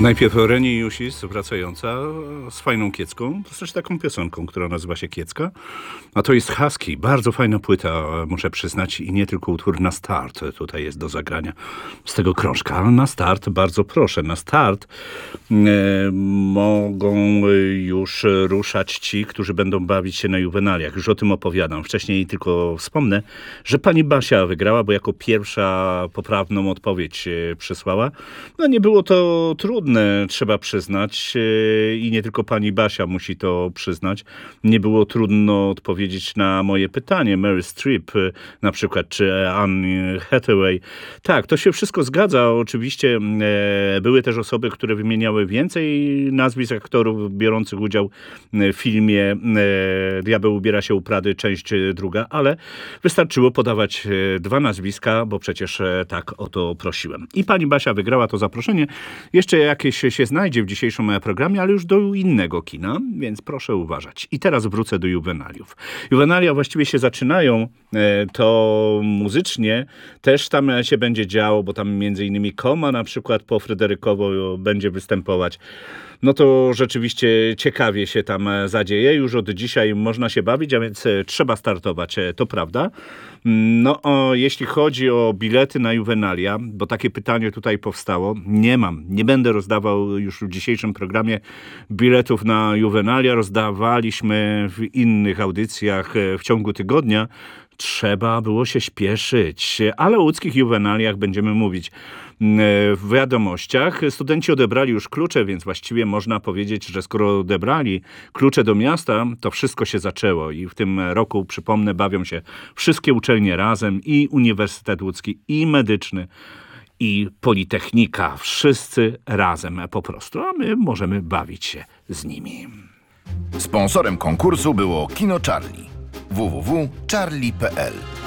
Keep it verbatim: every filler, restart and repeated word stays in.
Najpierw Reni Jusis, wracająca z fajną kiecką, to też taką piosenką, która nazywa się Kiecka. A to jest Husky, bardzo fajna płyta, muszę przyznać, i nie tylko utwór Na start tutaj jest do zagrania z tego krążka. Ale na start, bardzo proszę, na start e, mogą już ruszać ci, którzy będą bawić się na juwenaliach. Już o tym opowiadam. Wcześniej tylko wspomnę, że pani Basia wygrała, bo jako pierwsza poprawną odpowiedź przysłała. No nie było to trudne, trzeba przyznać, i nie tylko pani Basia musi to przyznać. Nie było trudno odpowiedzieć na moje pytanie. Mary Streep na przykład, czy Anne Hathaway. Tak, to się wszystko zgadza. Oczywiście e, były też osoby, które wymieniały więcej nazwisk aktorów biorących udział w filmie e, Diabeł ubiera się u Prady, część druga, ale wystarczyło podawać dwa nazwiska, bo przecież e, tak o to prosiłem. I pani Basia wygrała to zaproszenie. Jeszcze jakieś się znajdzie w dzisiejszym programie, ale już do innego kina, więc proszę uważać. I teraz wrócę do juwenaliów. Juwenalia właściwie się zaczynają, to muzycznie też tam się będzie działo, bo tam między innymi Koma na przykład po Fryderykowo będzie występować. No to rzeczywiście ciekawie się tam zadzieje. Już od dzisiaj można się bawić, a więc trzeba startować, to prawda. No, o, jeśli chodzi o bilety na juwenalia, bo takie pytanie tutaj powstało, nie mam, nie będę rozdawał już w dzisiejszym programie biletów na juwenalia. Rozdawaliśmy w innych audycjach w ciągu tygodnia. Trzeba było się śpieszyć, ale o łódzkich juwenaliach będziemy mówić w wiadomościach. Studenci odebrali już klucze, więc właściwie można powiedzieć, że skoro odebrali klucze do miasta, to wszystko się zaczęło i w tym roku, przypomnę, bawią się wszystkie uczelnie razem, i Uniwersytet Łódzki, i Medyczny, i Politechnika. Wszyscy razem po prostu, a my możemy bawić się z nimi. Sponsorem konkursu było Kino Charlie. w w w kropka charlie kropka p l